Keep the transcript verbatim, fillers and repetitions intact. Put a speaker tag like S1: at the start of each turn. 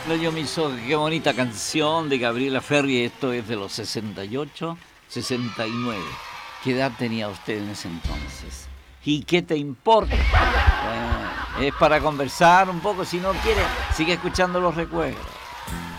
S1: No, yo me hizo, qué bonita canción de Gabriela Ferri, esto es de los sesenta y ocho, sesenta y nueve. ¿Qué edad tenía usted en ese entonces? ¿Y qué te importa? Bueno, es para conversar un poco, si no quiere, sigue escuchando los recuerdos.